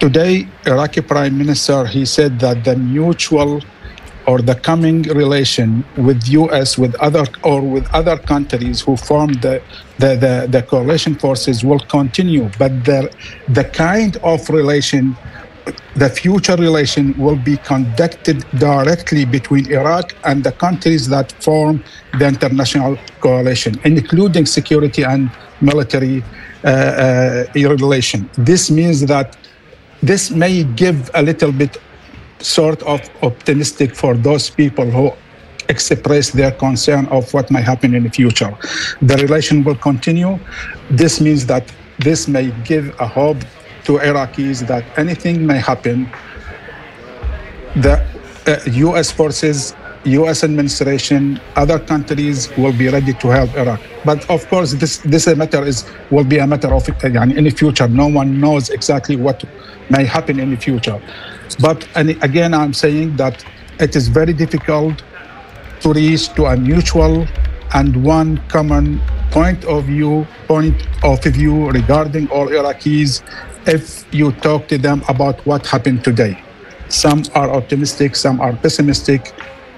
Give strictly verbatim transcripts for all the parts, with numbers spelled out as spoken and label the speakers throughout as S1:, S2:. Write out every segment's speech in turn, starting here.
S1: today, Iraqi Prime Minister, he said that the mutual or the coming relation with U S, with other or with other countries who formed the the, the, the coalition forces will continue. But the, the kind of relation, the future relation will be conducted directly between Iraq and the countries that form the international coalition, including security and military uh, uh, relation. This means that this may give a little bit sort of optimistic for those people who express their concern of what may happen in the future. The relation will continue. This means that this may give a hope to Iraqis that anything may happen. The uh, U S forces, U S administration, other countries will be ready to help Iraq. But of course, this this matter is will be a matter of uh, in the future. No one knows exactly what may happen in the future. But and again, I'm saying that it is very difficult to reach to a mutual and one common point of view, point of view regarding all Iraqis if you talk to them about what happened today. Some are optimistic, some are pessimistic.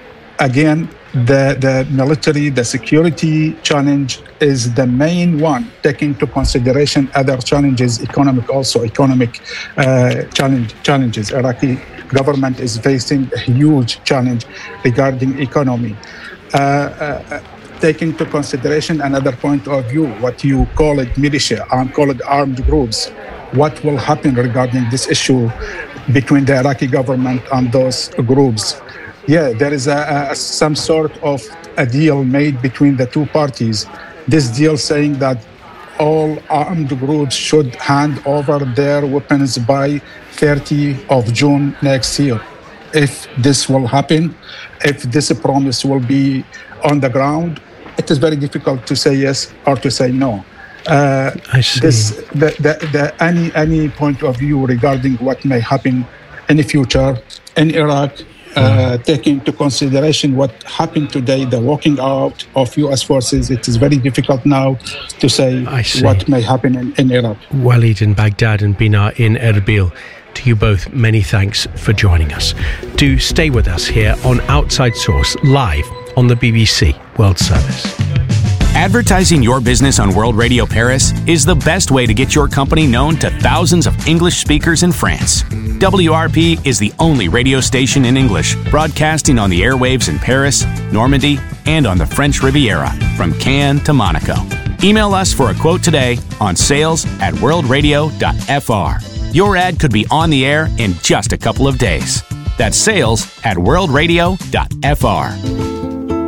S1: Again, the, the military, the security challenge is the main one, taking into consideration other challenges, economic also, economic uh, challenge, challenges. Iraqi government is facing a huge challenge regarding economy. Uh, uh, taking into consideration another point of view, what you call it militia, and call it armed groups. What will happen regarding this issue between the Iraqi government and those groups? Yeah, there is a, a, some sort of a deal made between the two parties. This deal saying that all armed groups should hand over their weapons by thirtieth of June next year. If this will happen, if this promise will be on the ground, it is very difficult to say yes or to say no. Uh,
S2: I see.
S1: This, the, the, the, any, any point of view regarding what may happen in the future in Iraq, Uh, taking into consideration what happened today, the walking out of U S forces, it is very difficult now to say what may happen in, in Iraq.
S2: Walid in Baghdad and Bina in Erbil, to you both, many thanks for joining us. Do stay with us here on Outside Source, live on the B B C World Service.
S3: Advertising your business on World Radio Paris is the best way to get your company known to thousands of English speakers in France. W R P is the only radio station in English broadcasting on the airwaves in Paris, Normandy, and on the French Riviera, from Cannes to Monaco. Email us for a quote today on sales at worldradio dot f r. Your ad could be on the air in just a couple of days. That's sales at worldradio dot f r.